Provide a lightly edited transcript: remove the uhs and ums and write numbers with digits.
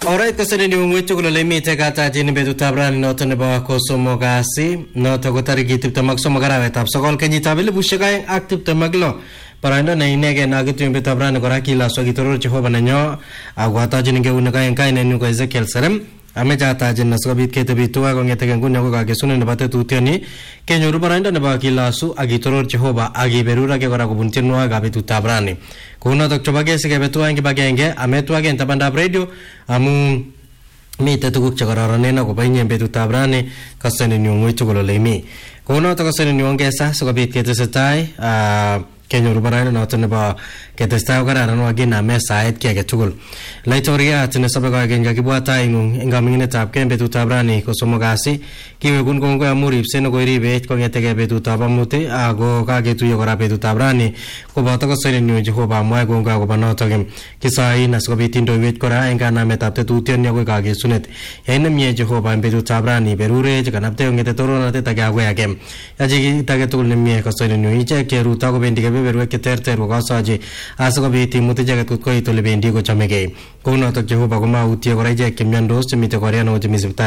Alright, kasani ni umwitu kulole mite kata jini betu tabrani noto nebo kosomo kasi noto kotariki tiptamak somo garawe tap sokol kenyi tabili bushakay ak tiptamak lo paraindo na inege na gitu yung betu tabrani kora kila so gitoror Jehova na nyo agwata jini nge unakayan kain enu kwa Ezekiel Serem ame jata jini na sokabit kete bituwa kwa ngete kengunya kwa kakesune nebate tutiani kenyo ruparaindo nebo kila su agitoror Jehova agiberura ke kora kubuntinwa ka betu tabrani kuna tokchobage sige betuwa ngi bagenge ametuwa gen tabanda radio amu mite tuguk chekororonena kobainye betutab rani kasani nyung'ui tugul ole mi kounoto kasani nyongesa sikobit ketesetai kenyoru baraino noto nebo ketestai kararan wakiname sait ki age tugul laitoriat nesobe kokeny kakibwata ing'ung eng kaminginetab kei betutab rani kosomo kasi kiwekun kongoi amu ripset nekoiribech kong'etegei betutab amut ako kaketuiye kora betutab rani koboto kosenenyu Jehova amwae kongoi akobo notok kisain asikobit indoiwech kora eng kanametab tetutioni akoi kakesunet yai nemie Jehova eng betutab rani berurech kanapte kong'ete toronatet age akoi age yache kit age tugul nemie kosenenyu ichek cheruto kobendi kebeberwek cheterter kokasochi asikobit imut icheket kot koit ole bendi kochamegei kounotok Jehova komautie kora ichek chemiondos chemite korea nebo chemi sipitali